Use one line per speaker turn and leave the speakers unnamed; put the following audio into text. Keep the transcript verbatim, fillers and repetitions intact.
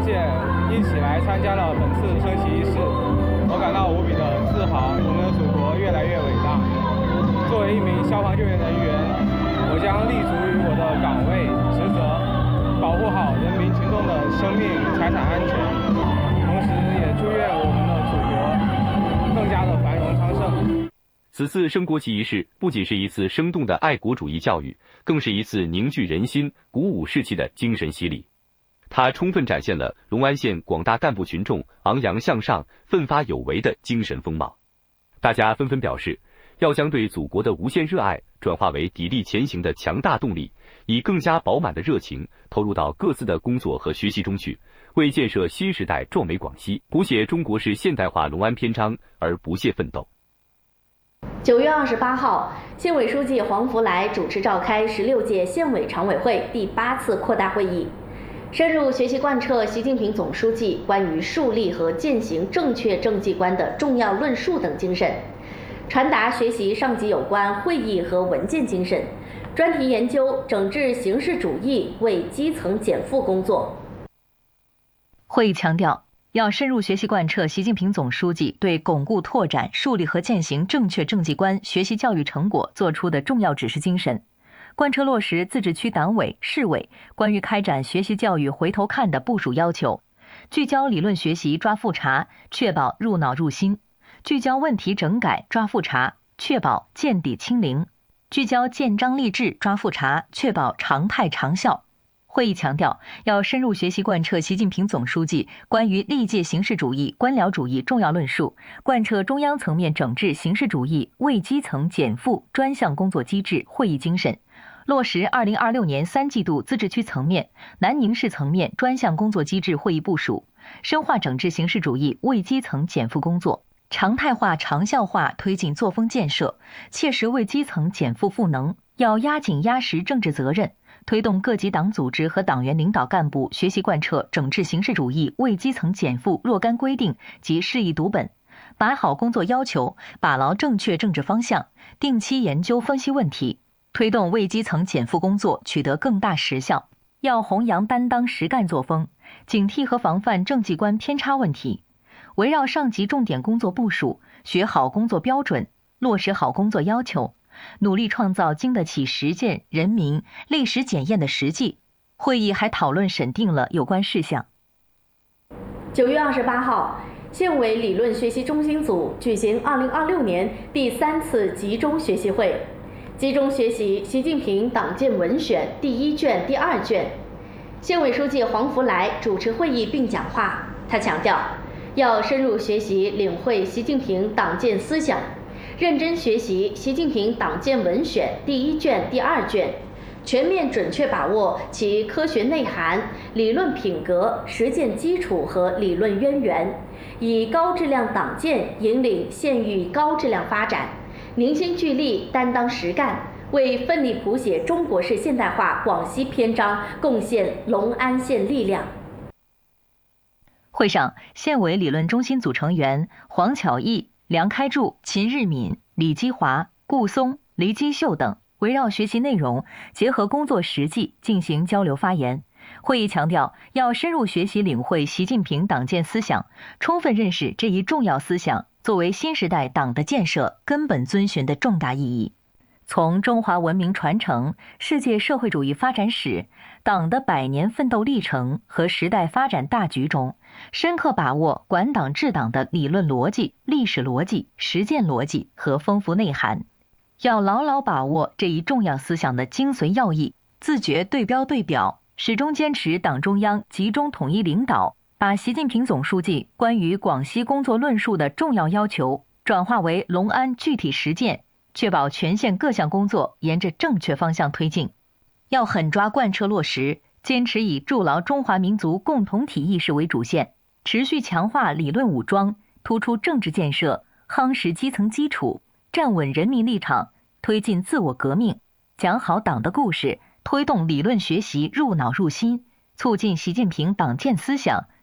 届一起来参加了本次升旗仪式，我感到无比的自豪。我们的祖国越来越伟大。作为一名消防救援人员，我将立足于我的岗位职责，保护好人民群众的生命财产安全，同时也祝愿我们的祖国更加的繁荣昌盛。
此次升国旗仪式不仅是一次生动的爱国主义教育，更是一次凝聚人心、鼓舞士气的精神洗礼。它充分展现了隆安县广大干部群众昂扬向上、奋发有为的精神风貌。大家纷纷表示，要将对祖国的无限热爱转化为砥砺前行的强大动力，以更加饱满的热情投入到各自的工作和学习中去，为建设新时代壮美广西、谱写中国式现代化隆安篇章而不懈奋斗。
九月二十八号，县委书记黄福来主持召开十六届县委常委会第八次扩大会议，深入学习贯彻习近平总书记关于树立和践行正确政绩观的重要论述等精神，传达学习上级有关会议和文件精神，专题研究整治形式主义为基层减负工作。
会议强调，要深入学习贯彻习近平总书记对巩固拓展、树立和践行正确政绩观学习教育成果作出的重要指示精神，贯彻落实自治区党委、市委关于开展学习教育回头看的部署要求，聚焦理论学习抓复查，确保入脑入心；聚焦问题整改抓复查，确保见底清零；聚焦建章立制抓复查，确保常态长效。会议强调，要深入学习贯彻习近平总书记关于历届形式主义、官僚主义重要论述，贯彻中央层面整治形式主义为基层减负专项工作机制会议精神，落实二零二六年三季度自治区层面、南宁市层面专项工作机制会议部署，深化整治形式主义为基层减负工作，常态化、长效化推进作风建设，切实为基层减负赋能。要压紧压实政治责任，推动各级党组织和党员领导干部学习贯彻整治形式主义为基层减负若干规定及释义读本，把好工作要求，把牢正确政治方向，定期研究分析问题，推动为基层减负工作取得更大实效。要弘扬担当实干作风，警惕和防范政绩观偏差问题，围绕上级重点工作部署，学好工作标准，落实好工作要求，努力创造经得起实践、人民、历史检验的实际。会议还讨论审定了有关事项。
九月二十八号，县委理论学习中心组举行二零二六年第三次集中学习会，集中学习习近平党建文选第一卷、第二卷。县委书记黄福来主持会议并讲话，他强调，要深入学习领会习近平党建思想，认真学习习近平党建文选第一卷、第二卷，全面准确把握其科学内涵、理论品格、实践基础和理论渊源，以高质量党建引领县域高质量发展，凝心聚力，担当实干，为奋力谱写中国式现代化广西篇章贡献隆安县力量。
会上，县委理论中心组成员黄巧艺、梁开柱、秦日敏、李基华、顾松、黎基秀等围绕学习内容，结合工作实际进行交流发言。会议强调，要深入学习领会习近平党建思想，充分认识这一重要思想作为新时代党的建设根本遵循的重大意义。从中华文明传承、世界社会主义发展史、党的百年奋斗历程和时代发展大局中，深刻把握管党治党的理论逻辑、历史逻辑、实践逻辑和丰富内涵。要牢牢把握这一重要思想的精髓要义，自觉对标对表，始终坚持党中央集中统一领导，把习近平总书记关于广西工作论述的重要要求转化为隆安具体实践，确保全县各项工作沿着正确方向推进。要狠抓贯彻落实，坚持以筑牢中华民族共同体意识为主线，持续强化理论武装，突出政治建设，夯实基层基础，站稳人民立场，推进自我革命，讲好党的故事，推动理论学习入脑入心，促进习近平党建思想